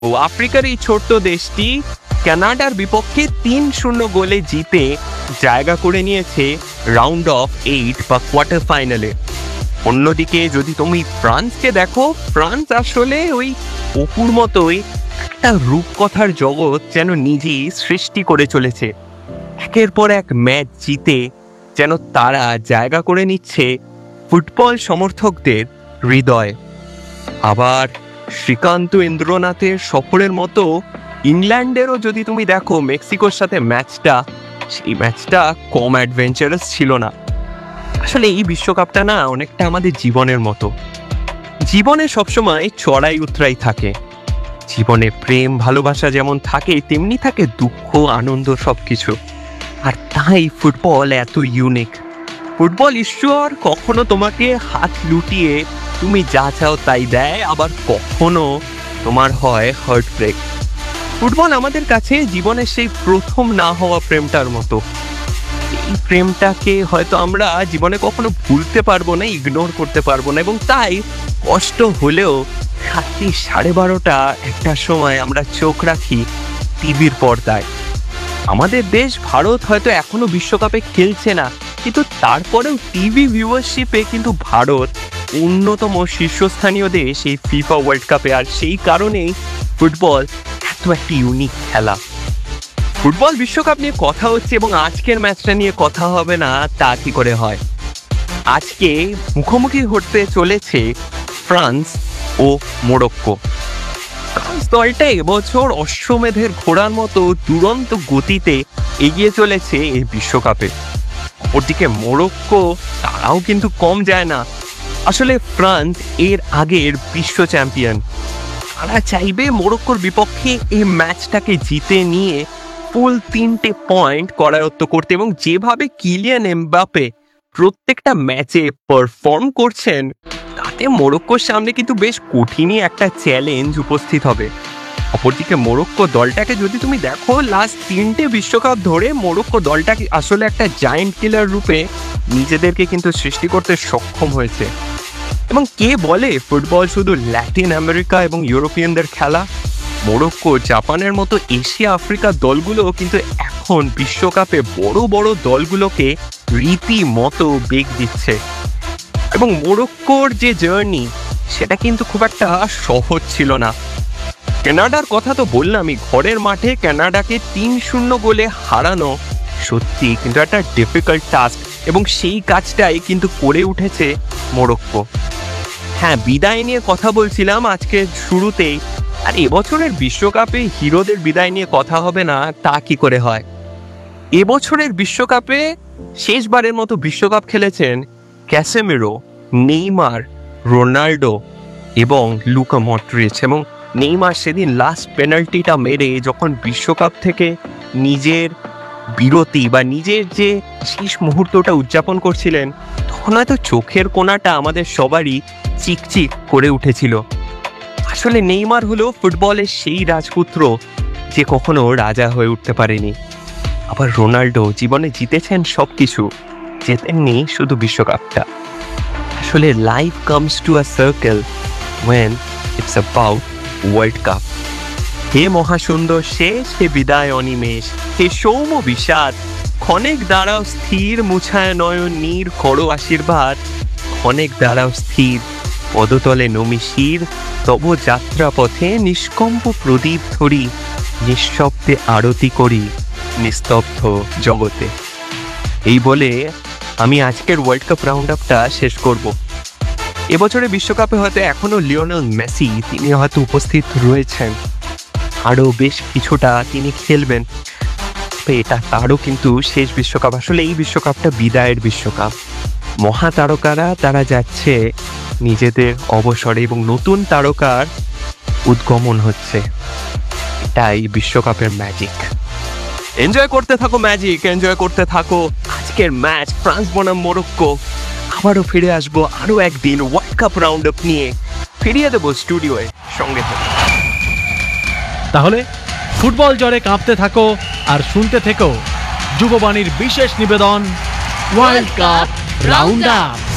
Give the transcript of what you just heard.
আফ্রিকার এই ছোট্ট দেশটি কানাডার বিপক্ষে ৩-০ গোলে জিতে জায়গা করে নিয়েছে রাউন্ড অফ 8 বা কোয়ার্টার ফাইনালে। অন্যদিকে যদি তুমি ফ্রান্সকে দেখো, ফ্রান্স আসলে ওই অপুর মতোই একটা রূপকথার জগৎ যেন নিজেই সৃষ্টি করে চলেছে। একের পর এক ম্যাচ জিতে যেন তারা জায়গা করে নিচ্ছে ফুটবল সমর্থকদের হৃদয়। আবার শ্রীকান্ত ইন্দ্রনাথের সফরের মতো ইংল্যান্ডেরও যদি তুমি দেখো মেক্সিকোর সাথে ম্যাচটা, সেই ম্যাচটা কম অ্যাডভেঞ্চারাস ছিল না। আসলে এই বিশ্বকাপটা না অনেকটা আমাদের জীবনের মতো। জীবনে সবসময় চড়াই উতরাই থাকে। জীবনে প্রেম ভালোবাসা যেমন থাকে, তেমনি থাকে দুঃখ আনন্দ সবকিছু। আর তাই ফুটবল এত ইউনিক। ফুটবল ঈশ্বর কখনো তোমাকে হাত লুটিয়ে তুমি যা চাও তাই দেয়, আবার কখনো তোমার হয় হার্ট ব্রেক। ফুটবল আমাদের কাছে জীবনের সেই প্রথম না হওয়া প্রেমটার মতো। এই প্রেমটাকে হয়তো আমরা জীবনে কখনো ভুলতে পারবো না, ইগনোর করতে পারবো না, এবং তাই কষ্ট হলেও রাত্রি 12:30 একটার সময় আমরা চোখ রাখি টিভির পর্দায়। আমাদের দেশ ভারত হয়তো এখনো বিশ্বকাপে খেলছে না, কিন্তু তারপরেও টিভি ভিউয়ারশিপে কিন্তু ভারত অন্যতম শীর্ষস্থানীয় দেশ এই ফিফা ওয়ার্ল্ড কাপে। আর সেই কারণেই ফুটবল এত একটি ইউনিক খেলা। ফুটবল বিশ্বকাপ নিয়ে কথা হচ্ছে এবং আজকের ম্যাচটা নিয়ে কথা হবে না তা কি করে হয়? আজকে মুখোমুখি হতে চলেছে ফ্রান্স ও মোরক্কো। ফ্রান্স দলটা এবছর অশ্বমেধের ঘোড়ার মতো দুরন্ত গতিতে এগিয়ে চলেছে এই বিশ্বকাপে। অপরদিকে মোরক্কো, তারাও কিন্তু কম যায় না। আসলে ফ্রান্স এর আগের বিশ্ব চ্যাম্পিয়ন। তারা চাইবে মোরক্কোর বিপক্ষে এই ম্যাচটাকে জিতে নিয়ে ফুল 3টে পয়েন্ট করায়ত্ত করতে, এবং যেভাবে কিলিয়ান এমবাপে প্রত্যেকটা ম্যাচে পারফর্ম করছেন তাতে মোরক্কোর সামনে কিন্তু বেশ কঠিনই একটা চ্যালেঞ্জ উপস্থিত হবে। অপরদিকে মোরক্কো দলটাকে যদি তুমি দেখো, লাস্ট 3টে বিশ্বকাপ ধরে মোরক্কো দলটাকে আসলে একটা জায়ান্ট কিলার রূপে নিজেদেরকে কিন্তু সৃষ্টি করতে সক্ষম হয়েছে। এবং কে বলে ফুটবল শুধু ল্যাটিন আমেরিকা এবং ইউরোপিয়ানদের খেলা? মোরক্কো, জাপানের মতো এশিয়া আফ্রিকার দলগুলো কিন্তু এখন বিশ্বকাপে বড় বড় দলগুলোকে রীতিমতো বেগ দিচ্ছে। এবং মোরক্কোর যে জার্নি, সেটা কিন্তু খুব একটা সহজ ছিল না। কানাডার কথা তো বললামই, ঘরের মাঠে কানাডাকে ৩-০ গোলে হারানো সত্যি কিন্তু একটা ডিফিকাল্ট টাস্ক, এবং সেই কাজটাই কিন্তু করে উঠেছে মোরক্কো। হ্যাঁ, বিদায় নিয়ে কথা বলছিলাম আজকের শুরুতেই। আর এবছরের বিশ্বকাপে হিরোদের বিদায় নিয়ে কথা হবে না তা কি করে হয়? এবছরের বিশ্বকাপে শেষবারের মতো বিশ্বকাপ খেলেছেন ক্যাসেমিরো, নেইমার, রোনাল্ডো এবং লুকা মডরিচ। এবং নেইমার সেদিন লাস্ট পেনাল্টিটা মেরে যখন বিশ্বকাপ থেকে নিজের বিরতি বা নিজের যে শেষ মুহূর্তটা উদযাপন করছিলেন, তখন হয়তো চোখের কোণাটা আমাদের সবারই চিকচিক করে উঠেছিল। আসলে নেইমার হলো ফুটবলের সেই রাজপুত্র যে কখনো রাজা হয়ে উঠতে পারেনি। আবার রোনাল্ডো জীবনে জিতেছেন সবকিছু, জেতেননি শুধু বিশ্বকাপটা। আসলে life comes to a circle when it's about world cup. হে মহাসুন্দর শেষ, হে বিদায় অনিমেষ, হে সৌম্য বিষাদ, ক্ষণেক দাঁড়াও স্থির, মুছায় নয়ন নীর, করো আশীর্বাদ, ক্ষণেক দাঁড়াও স্থির, পদতলে নমি শির, তব যাত্রা পথে নিষ্কম্প প্রদীপ ধরি, নিঃশব্দে আরতি করি নিস্তব্ধ জগতে। এই বলে আমি আজকের ওয়ার্ল্ড কাপ রাউন্ড আপটা শেষ করব। এবছরে বিশ্বকাপে হয়তো এখনো লিওনেল মেসি, তিনি হয়তো উপস্থিত রয়েছেন, আরও বেশ কিছুটা তিনি খেলবেন। এটা তারও কিন্তু শেষ বিশ্বকাপ। আসলে এই বিশ্বকাপটা বিদায়ের বিশ্বকাপ। মহাতারকারা তারা যাচ্ছে নিজেদের অবসরে এবং নতুন তারকার উদ্গমন হচ্ছে। এটাই বিশ্বকাপের ম্যাজিক। এনজয় করতে থাকো ম্যাজিক, এনজয় করতে থাকো আজকের ম্যাচ ফ্রান্স বনাম মোরক্কো। আবারও ফিরে আসবো আরও একদিন ওয়ার্ল্ড কাপ রাউন্ড আপ নিয়ে, ফিরিয়ে দেবো স্টুডিওয়ে, সঙ্গে থাকো। তাহলে ফুটবল জ্বরে কাঁপতে থাকো আর শুনতে থেকো যুববাণীর বিশেষ নিবেদন ওয়ার্ল্ড কাপ রাউন্ড আপ।